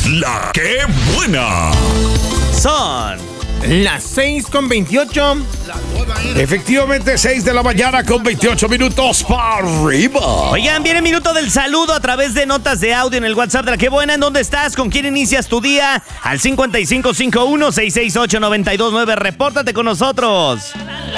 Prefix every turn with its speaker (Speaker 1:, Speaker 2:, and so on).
Speaker 1: La que buena.
Speaker 2: Son
Speaker 3: las 6:28.
Speaker 1: Efectivamente, 6 de la mañana con 28 minutos para arriba.
Speaker 2: Oigan, viene el minuto del saludo a través de notas de audio en el WhatsApp de La Que Buena. ¿En dónde estás? ¿Con quién inicias tu día? Al 5551-668-929. Repórtate con nosotros.